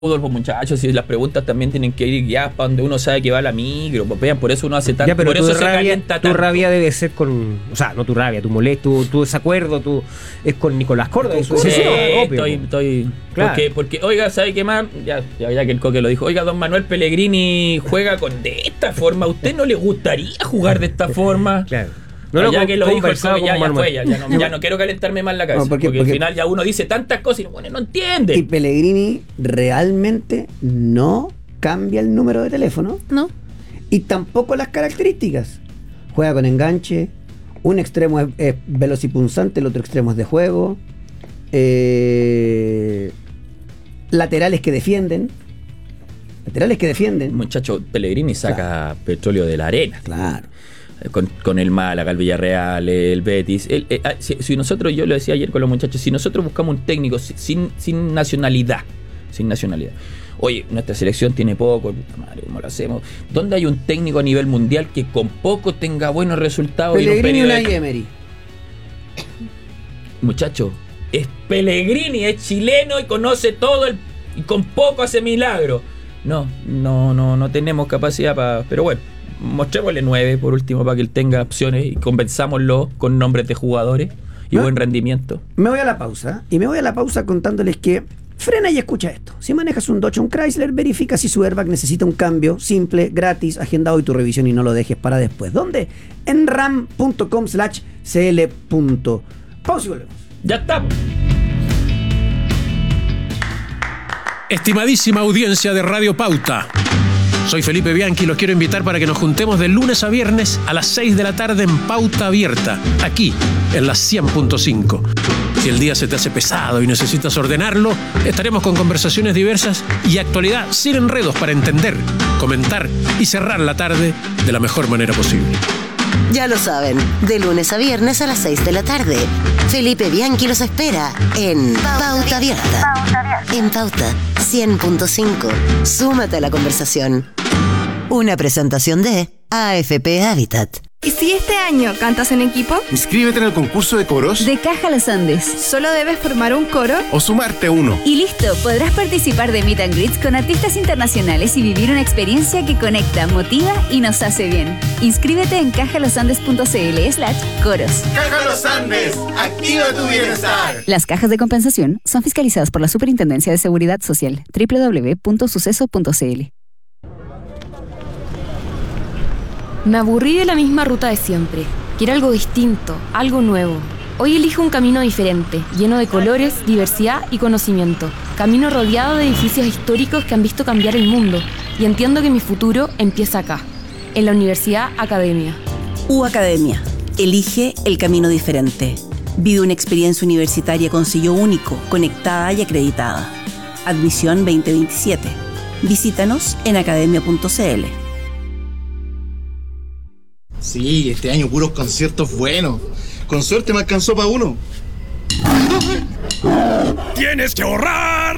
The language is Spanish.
fútbol, pues muchachos, y las preguntas también tienen que ir guiadas para donde uno sabe que va la micro, pues vean, por eso uno hace tanto, Ya, pero por eso se rabia, calienta tanto. tu rabia debe ser con, o sea, no tu rabia, tu molesto, tu desacuerdo, es con Nicolás Córdoba. Sí, estoy claro. porque, oiga, ¿sabe qué más? Ya que el Coque lo dijo, oiga, don Manuel Pellegrini juega de esta forma, ¿a usted no le gustaría jugar de esta forma? Claro. No, ya que lo dijo el Coque, ya no quiero calentarme más la cabeza, porque al final ya uno dice tantas cosas y bueno, no entiende. Y Pellegrini realmente no cambia el número de teléfono. No. Y tampoco las características. Juega con enganche, un extremo es velocipunzante, el otro extremo es de juego, laterales que defienden. Muchacho, Pellegrini saca petróleo de la arena. Claro. Con el Málaga, el Villarreal, el Betis. Si nosotros, yo lo decía ayer con los muchachos, si nosotros buscamos un técnico sin nacionalidad, oye, nuestra selección tiene poco, madre, ¿cómo lo hacemos? ¿Dónde hay un técnico a nivel mundial que con poco tenga buenos resultados? Pellegrini y Unai Emery. Muchacho, es Pellegrini, es chileno y conoce todo y con poco hace milagro. No tenemos capacidad para. Pero bueno, mostrémosle 9 por último para que él tenga opciones y convenzámoslo con nombres de jugadores y buen rendimiento. Me voy a la pausa contándoles que frena y escucha esto. Si manejas un Dodge o un Chrysler, verifica si su airbag necesita un cambio simple, gratis, agenda hoy tu revisión y no lo dejes para después. ¿Dónde? En ram.com/cl. Pausa y volvemos. Ya está. Estimadísima audiencia de Radio Pauta, soy Felipe Bianchi y los quiero invitar para que nos juntemos de lunes a viernes a las 6 de la tarde en Pauta Abierta, aquí en la 100.5. Si el día se te hace pesado y necesitas ordenarlo, estaremos con conversaciones diversas y actualidad sin enredos para entender, comentar y cerrar la tarde de la mejor manera posible. Ya lo saben, de lunes a viernes a las 6 de la tarde. Felipe Bianchi los espera en Pauta Abierta. En Pauta 100.5. Súmate a la conversación. Una presentación de AFP Habitat. ¿Y si este año cantas en equipo? Inscríbete en el concurso de coros de Caja Los Andes. Solo debes formar un coro o sumarte a uno. Y listo, podrás participar de Meet and Greets con artistas internacionales y vivir una experiencia que conecta, motiva y nos hace bien. Inscríbete en cajalosandes.cl/coros. Caja Los Andes, activa tu bienestar. Las cajas de compensación son fiscalizadas por la Superintendencia de Seguridad Social. www.suceso.cl. Me aburrí de la misma ruta de siempre. Quiero algo distinto, algo nuevo. Hoy elijo un camino diferente, lleno de colores, diversidad y conocimiento. Camino rodeado de edificios históricos que han visto cambiar el mundo. Y entiendo que mi futuro empieza acá, en la Universidad Academia. Academia. Elige el camino diferente. Vive una experiencia universitaria con sello único, conectada y acreditada. Admisión 2027. Visítanos en academia.cl. Sí, este año puros conciertos buenos. Con suerte me alcanzó para uno. ¡Tienes que ahorrar!